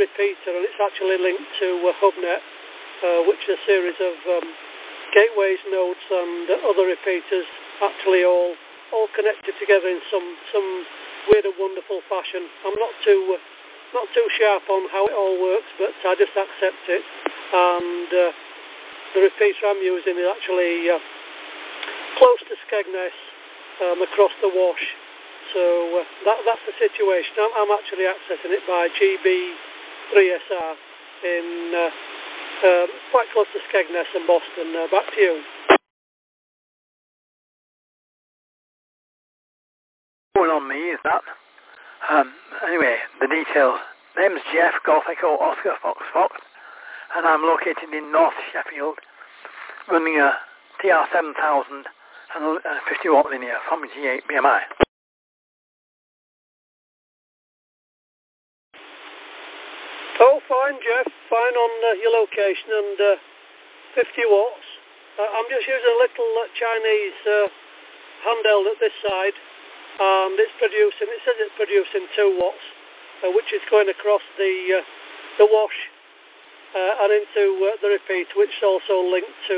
repeater, and it's actually linked to HubNet, which is a series of gateways, nodes, and other repeaters, actually all connected together in some weird and wonderful fashion. I'm not too sharp on how it all works, but I just accept it. And the repeater I'm using is actually close to Skegness, across the wash. So that's the situation. I'm actually accessing it by GB3SR in quite close to Skegness and Boston. Back to you. Going on me is that. Anyway, the details. Name's Jeff, Golf Echo Oscar Fox, and I'm located in North Sheffield, running a TR7000 and a 50 watt linear from G8 BMI. Oh, fine, Jeff. Fine on your location and 50 watts. I'm just using a little Chinese handheld at this side, and it says it's producing 2 watts, which is going across the wash and into the repeat, which is also linked to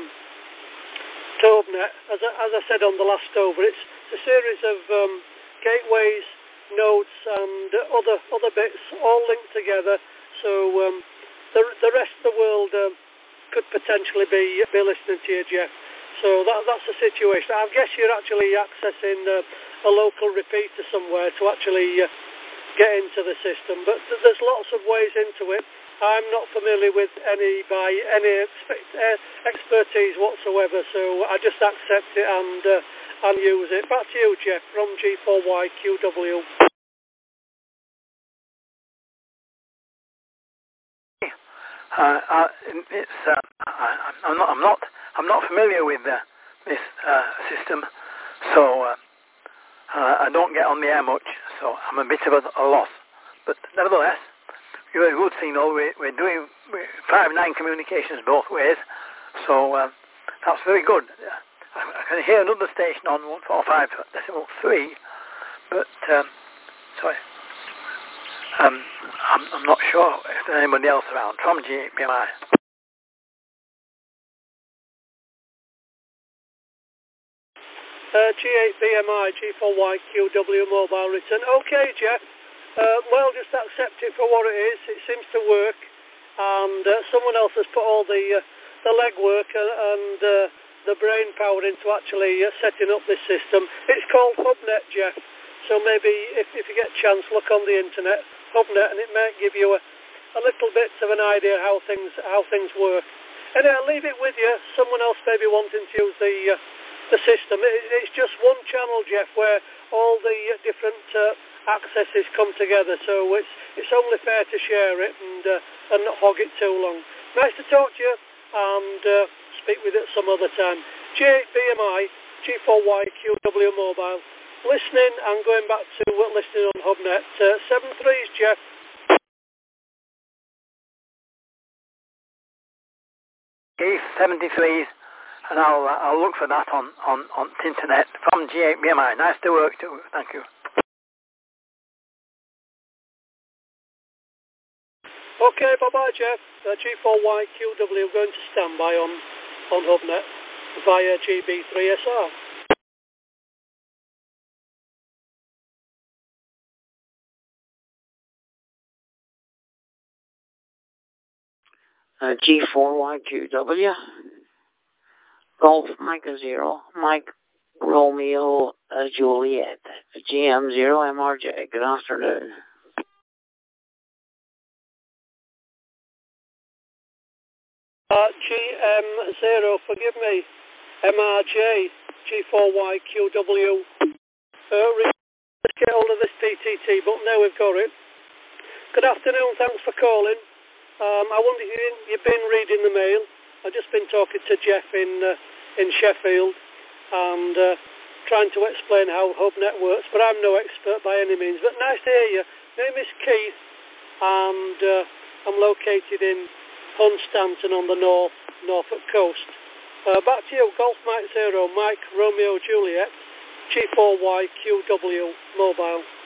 HubNet. As I said on the last over, it's a series of gateways, nodes, and other bits all linked together. So the rest of the world could potentially be listening to you, Jeff. So that's the situation. I guess you're actually accessing a local repeater somewhere to actually get into the system. But there's lots of ways into it. I'm not familiar with any expertise whatsoever, so I just accept it and use it. Back to you, Jeff, from G4YQW. I'm not familiar with this system, so I don't get on the air much, so I'm a bit of a loss. But nevertheless, you're a good signal. We're doing 5-9 communications both ways, so that's very good. I can hear another station on 145.3, but sorry. I'm not sure if there's anybody else around from GBMI. G8BMI, G4YQW mobile return. Okay, Jeff. Well, just accept it for what it is. It seems to work, and someone else has put all the legwork and the brain power into actually setting up this system. It's called HubNet, Jeff. So maybe if you get a chance, look on the internet, HubNet, and it might give you a little bit of an idea how things work. Anyway, I'll leave it with you. Someone else may be wanting to use the system. It's just one channel, Jeff, where all the different accesses come together. So it's only fair to share it and not hog it too long. Nice to talk to you, and speak with you at some other time. G8BMI, G4YQW mobile. Listening and going back to listening on HubNet. 7.3s, Jeff. Okay, 73s, and I'll look for that on the internet from G8BMI. Nice to work too. Thank you. Okay, bye-bye, Jeff. G4YQW going to standby on HubNet via GB3SR. G4YQW, Golf Mike 0, Mike Romeo Juliet, GM0 MRJ. Good afternoon. GM0, forgive me, MRJ, G4YQW. Let's get hold of this PTT, but now we've got it. Good afternoon, thanks for calling. I wonder if you've been reading the mail. I've just been talking to Jeff in Sheffield and trying to explain how HubNet works, but I'm no expert by any means. But nice to hear you. My name is Keith, and I'm located in Hunstanton on the Norfolk coast. Back to you, Golf Mike 0, Mike Romeo Juliet, G4YQW mobile.